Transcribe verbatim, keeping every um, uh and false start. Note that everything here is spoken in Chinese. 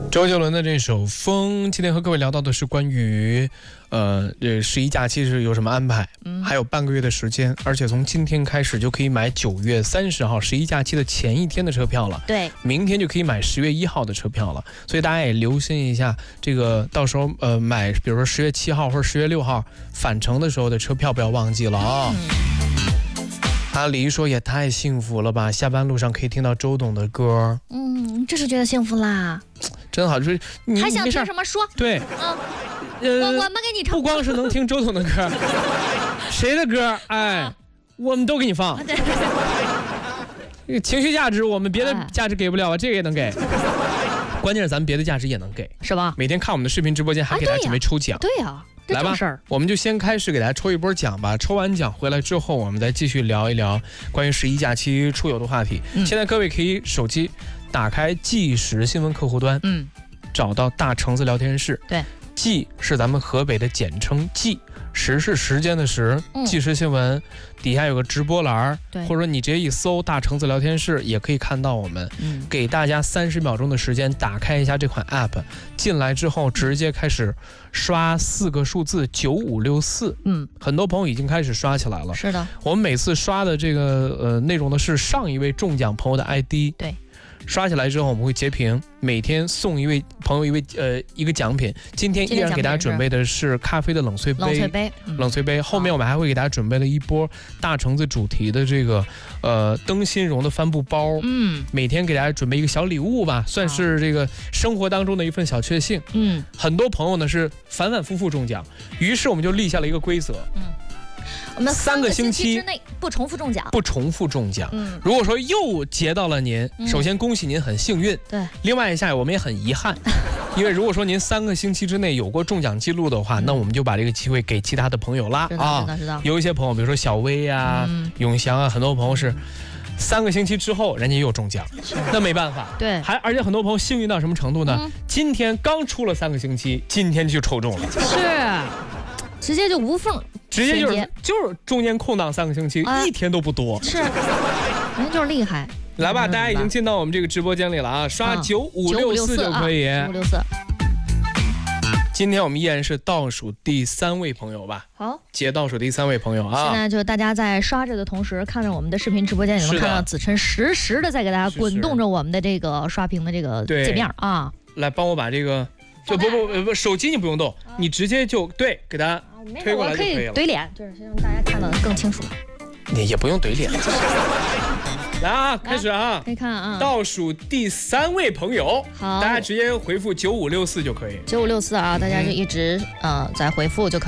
周杰伦的这首《风》，今天和各位聊到的是关于，呃，这十一假期是有什么安排？嗯，还有半个月的时间，而且从今天开始就可以买九月三十号十一假期的前一天的车票了。 对， 明天就可以买十月一号的车票了。所以大家也留心一下，这个到时候呃买，比如说十月七号或者十月六号返程的时候的车票不要忘记了啊。嗯、阿黎说也太幸福了吧，下班路上可以听到周董的歌。 嗯，这是觉得幸福啦。 真好，就是你还想听什么说？ 对， 嗯， 呃， 我我们给你唱。 不光是能听周董的歌，谁的歌，哎，啊、我们都给你放。 对， 这个情绪价值我们别的价值给不了啊，这个也能给。关键是咱们别的价值也能给， 是吧？ 每天看我们的视频直播间，还给大家准备抽奖。 对呀、啊。 来吧，我们就先开始给大家抽一波奖吧。抽完奖回来之后，我们再继续聊一聊关于十一假期出游的话题。嗯、现在各位可以手机打开即时新闻客户端，嗯，找到大橙子聊天室。 对， 即是咱们河北的简称即，时是时间的时，即时新闻、嗯、底下有个直播栏，或者说你直接一搜大橙子聊天室也可以看到我们。嗯，给大家三十秒钟的时间打开一下这款 app， 进来之后直接开始刷四个数字九五六四。嗯，很多朋友已经开始刷起来了。 是的， 我们每次刷的这个呃内容呢是上一位中奖朋友的 I D。 对。 刷起来之后，我们会截屏，每天送一位朋友一位呃一个奖品。今天依然给大家准备的是咖啡的冷萃杯， 冷萃杯， 嗯、冷萃杯。后面我们还会给大家准备了一波大橙子主题的这个呃灯芯绒的帆布包，嗯，每天给大家准备一个小礼物吧，算是这个生活当中的一份小确幸。嗯，很多朋友呢是反反复复中奖，于是我们就立下了一个规则，嗯。 我们三个星期之内不重复中奖， 不重复中奖。嗯，如果说又截到了您，嗯、首先恭喜您很幸运。 对， 另外一下我们也很遗憾，因为如果说您三个星期之内有过中奖记录的话，嗯、那我们就把这个机会给其他的朋友啦。 啊，知道知道。 有一些朋友，比如说小薇啊、嗯、永祥啊，很多朋友是三个星期之后人家又中奖，那没办法。 对， 还而且很多朋友幸运到什么程度呢？嗯、今天刚出了三个星期，今天就抽中了。 是，直接就无缝。 直接就是就是中间空档三个星期，啊、一天都不多。 是，人家就是厉害。 来吧，大家已经进到我们这个直播间里了啊，刷九五六四就可以。 九五六四。 今天我们依然是倒数第三位朋友吧？ 好， 接倒数第三位朋友啊。 现在就大家在刷着的同时，看着我们的视频直播间，你能看到子琛实时的在给大家滚动着我们的这个刷屏的这个界面啊。 来，帮我把这个。就不不不，手机你不用动，你直接就对给它推过来就可以了。 我可以怼脸，就是让大家看得更清楚。 你也不用怼脸。来啊，开始啊！ 可以看啊， 倒数第三位朋友， 好， 大家直接回复九五六四就可以。 九五六四啊，大家就一直呃在回复就可以。